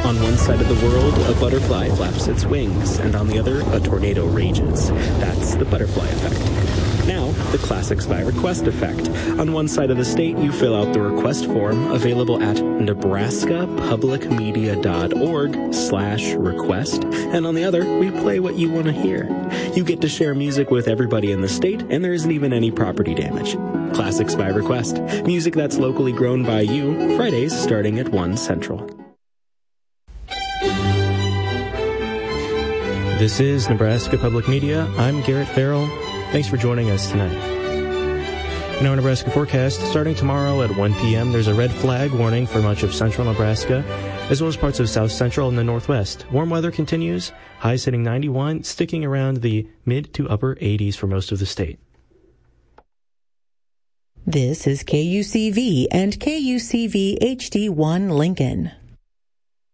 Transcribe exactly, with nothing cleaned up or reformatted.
On one side of the world, a butterfly flaps its wings, and on the other, a tornado rages. That's the butterfly effect. Now, the Classics by Request effect. On one side of the state, you fill out the request form, available at nebraska public media dot org slash request, and on the other, we play what you want to hear. You get to share music with everybody in the state, and there isn't even any property damage. Classics by Request. Music that's locally grown by you. Fridays starting at one Central. This is Nebraska Public Media. I'm Garrett Farrell. Thanks for joining us tonight. In our Nebraska forecast, starting tomorrow at one p.m., there's a red flag warning for much of central Nebraska, as well as parts of south central and the northwest. Warm weather continues, highs hitting ninety-one, sticking around the mid to upper eighties for most of the state. This is K U C V and K U C V H D one Lincoln.